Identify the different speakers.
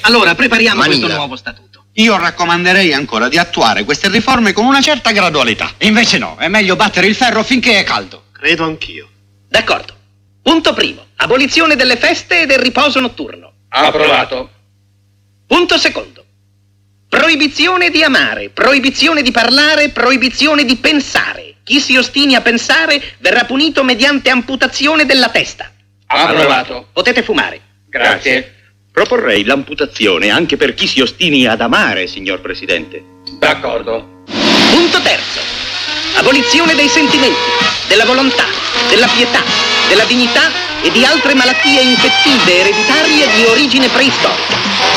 Speaker 1: Allora, prepariamo questo nuovo statuto.
Speaker 2: Io raccomanderei ancora di attuare queste riforme con una certa gradualità.
Speaker 3: Invece no, è meglio battere il ferro finché è caldo.
Speaker 4: Credo anch'io.
Speaker 1: D'accordo. Punto primo. Abolizione delle feste e del riposo notturno.
Speaker 5: Approvato.
Speaker 1: Punto secondo. Proibizione di amare, proibizione di parlare, proibizione di pensare. Chi si ostini a pensare verrà punito mediante amputazione della testa.
Speaker 5: Approvato.
Speaker 1: Potete fumare.
Speaker 5: Grazie.
Speaker 6: Proporrei l'amputazione anche per chi si ostini ad amare, signor Presidente.
Speaker 5: D'accordo.
Speaker 1: Punto terzo. Abolizione dei sentimenti, della volontà, della pietà, della dignità e di altre malattie infettive ereditarie di origine preistorica.